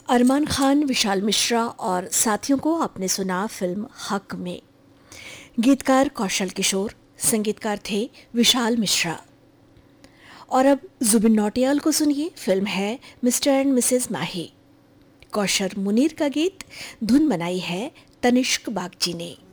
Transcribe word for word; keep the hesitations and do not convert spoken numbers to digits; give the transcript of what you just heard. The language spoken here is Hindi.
अरमान खान, विशाल मिश्रा और साथियों को आपने सुना फिल्म हक में। गीतकार कौशल किशोर, संगीतकार थे विशाल मिश्रा। और अब जुबिन नौटियाल को सुनिए, फिल्म है mister and Mrs Mahi. Kosher Munir का गीत, धुन बनाई है तनिष्क बागची ने।